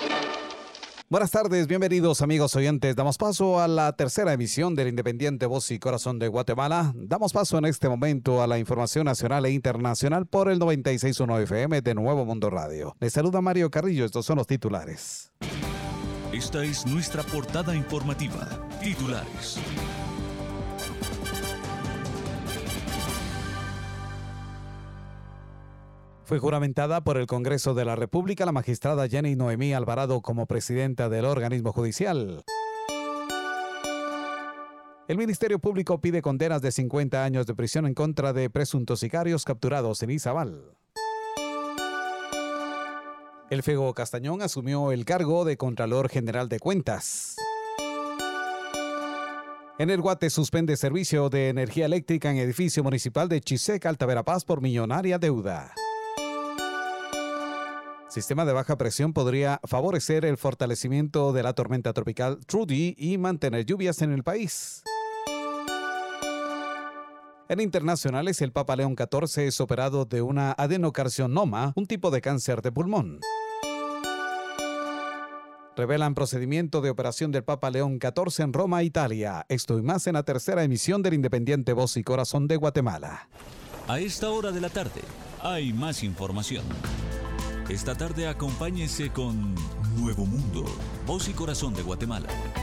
Buenas tardes, bienvenidos amigos oyentes. Damos paso a la tercera emisión del Independiente Voz y Corazón de Guatemala. Damos paso en este momento a la información nacional e internacional por el 96.1 FM de Nuevo Mundo Radio. Les saluda Mario Carrillo, estos son los titulares. Esta es nuestra portada informativa. Titulares. Fue juramentada por el Congreso de la República la magistrada Jenny Noemí Alvarado como presidenta del organismo judicial. El Ministerio Público pide condenas de 50 años de prisión en contra de presuntos sicarios capturados en Izabal. El Fego Castañón asumió el cargo de Contralor General de Cuentas. En el Guate suspende servicio de energía eléctrica en edificio municipal de Chisec, Alta Verapaz por millonaria deuda. Sistema de baja presión podría favorecer el fortalecimiento de la tormenta tropical Trudy y mantener lluvias en el país. En internacionales, el Papa León XIV es operado de una adenocarcinoma, un tipo de cáncer de pulmón. Revelan procedimiento de operación del Papa León XIV en Roma, Italia. Esto y más en la tercera emisión del Independiente Voz y Corazón de Guatemala. A esta hora de la tarde hay más información. Esta tarde acompáñese con Nuevo Mundo, Voz y Corazón de Guatemala.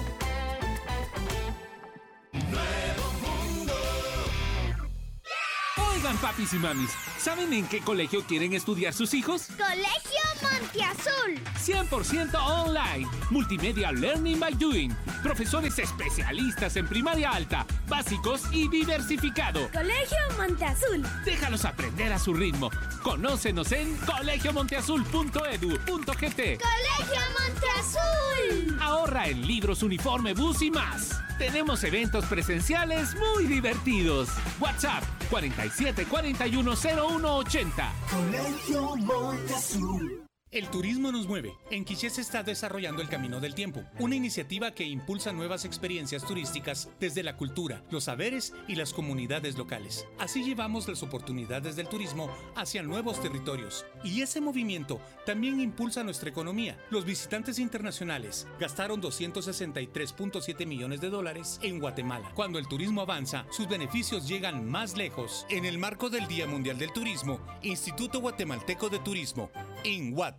Oigan, papis y mamis, ¿saben en qué colegio quieren estudiar sus hijos? Colegio Monteazul. 100% online. Multimedia Learning by Doing. Profesores especialistas en primaria alta, básicos y diversificado. Colegio Monteazul. Déjalos aprender a su ritmo. Conócenos en colegiomonteazul.edu.gt. Colegio Monteazul. Ahorra en libros, uniforme, bus y más. Tenemos eventos presenciales muy divertidos. WhatsApp 47 41 01 80. Colegio Monteazul. El turismo nos mueve. En Quiché se está desarrollando el Camino del Tiempo, una iniciativa que impulsa nuevas experiencias turísticas desde la cultura, los saberes y las comunidades locales. Así llevamos las oportunidades del turismo hacia nuevos territorios. Y ese movimiento también impulsa nuestra economía. Los visitantes internacionales gastaron $263.7 millones en Guatemala. Cuando el turismo avanza, sus beneficios llegan más lejos. En el marco del Día Mundial del Turismo, Instituto Guatemalteco de Turismo, INGUAT.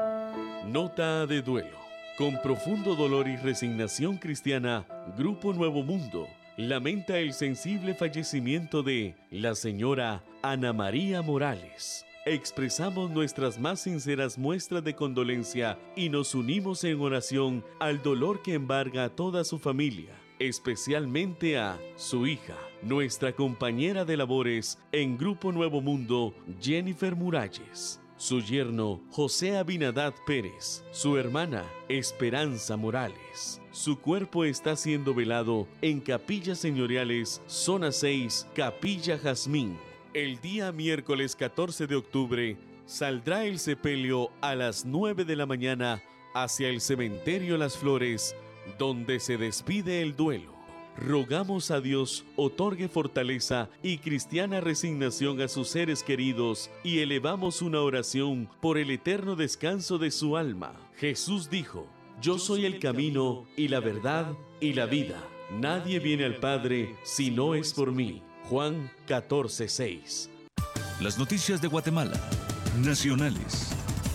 Nota de duelo. Con profundo dolor y resignación cristiana, Grupo Nuevo Mundo lamenta el sensible fallecimiento de la señora Ana María Morales. Expresamos nuestras más sinceras muestras de condolencia y nos unimos en oración al dolor que embarga a toda su familia, especialmente a su hija, nuestra compañera de labores en Grupo Nuevo Mundo, Jennifer Muralles, su yerno José Abinadad Pérez, su hermana Esperanza Morales. Su cuerpo está siendo velado en Capillas Señoriales, Zona 6, Capilla Jazmín. El día miércoles 14 de octubre saldrá el sepelio a las 9 de la mañana hacia el cementerio Las Flores, donde se despide el duelo. Rogamos a Dios otorgue fortaleza y cristiana resignación a sus seres queridos y elevamos una oración por el eterno descanso de su alma. Jesús dijo: Yo soy el camino y la verdad y la vida. Nadie viene al Padre si no es por mí. Juan 14:6. Las noticias de Guatemala, nacionales.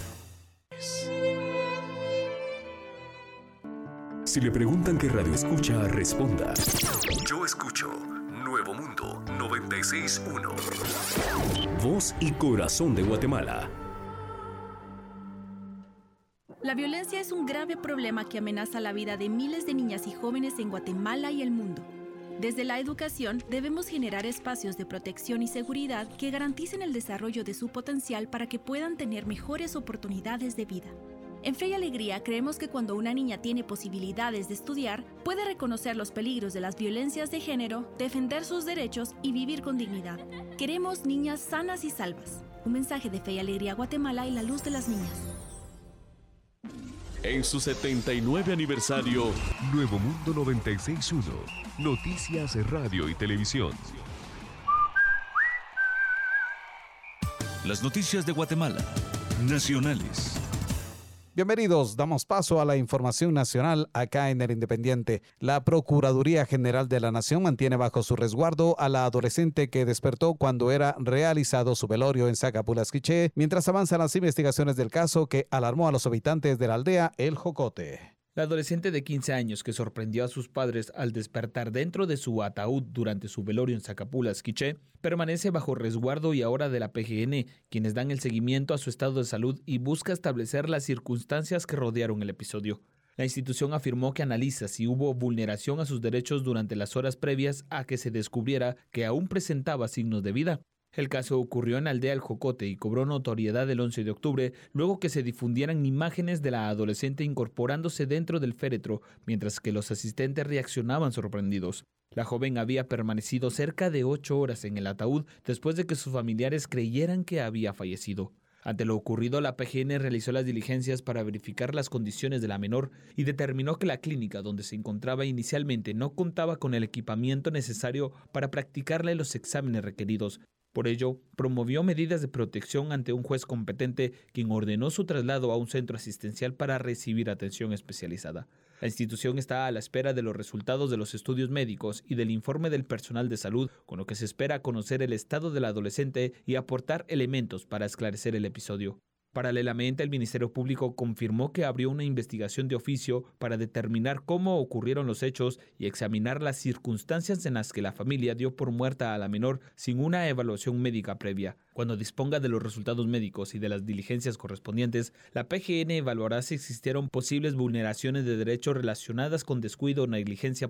Si le preguntan qué radio escucha, responda: Yo escucho Nuevo Mundo 96.1. Voz y Corazón de Guatemala. La violencia es un grave problema que amenaza la vida de miles de niñas y jóvenes en Guatemala y el mundo. Desde la educación debemos generar espacios de protección y seguridad que garanticen el desarrollo de su potencial para que puedan tener mejores oportunidades de vida. En Fe y Alegría creemos que cuando una niña tiene posibilidades de estudiar, puede reconocer los peligros de las violencias de género, defender sus derechos y vivir con dignidad. Queremos niñas sanas y salvas. Un mensaje de Fe y Alegría Guatemala y la luz de las niñas. En su 79 aniversario, Nuevo Mundo 96.1. Noticias, radio y televisión. Las noticias de Guatemala, nacionales. Bienvenidos, damos paso a la información nacional acá en el Independiente. La Procuraduría General de la Nación mantiene bajo su resguardo a la adolescente que despertó cuando era realizado su velorio en Sacapulas, Quiché, mientras avanzan las investigaciones del caso que alarmó a los habitantes de la aldea El Jocote. La adolescente de 15 años que sorprendió a sus padres al despertar dentro de su ataúd durante su velorio en Sacapulas, Quiché, permanece bajo resguardo y ahora de la PGN, quienes dan el seguimiento a su estado de salud y busca establecer las circunstancias que rodearon el episodio. La institución afirmó que analiza si hubo vulneración a sus derechos durante las horas previas a que se descubriera que aún presentaba signos de vida. El caso ocurrió en la aldea El Jocote y cobró notoriedad el 11 de octubre, luego que se difundieran imágenes de la adolescente incorporándose dentro del féretro, mientras que los asistentes reaccionaban sorprendidos. La joven había permanecido cerca de 8 horas en el ataúd después de que sus familiares creyeran que había fallecido. Ante lo ocurrido, la PGN realizó las diligencias para verificar las condiciones de la menor y determinó que la clínica donde se encontraba inicialmente no contaba con el equipamiento necesario para practicarle los exámenes requeridos. Por ello, promovió medidas de protección ante un juez competente, quien ordenó su traslado a un centro asistencial para recibir atención especializada. La institución está a la espera de los resultados de los estudios médicos y del informe del personal de salud, con lo que se espera conocer el estado del adolescente y aportar elementos para esclarecer el episodio. Paralelamente, el Ministerio Público confirmó que abrió una investigación de oficio para determinar cómo ocurrieron los hechos y examinar las circunstancias en las que la familia dio por muerta a la menor sin una evaluación médica previa. Cuando disponga de los resultados médicos y de las diligencias correspondientes, la PGN evaluará si existieron posibles vulneraciones de derechos relacionadas con descuido o negligencia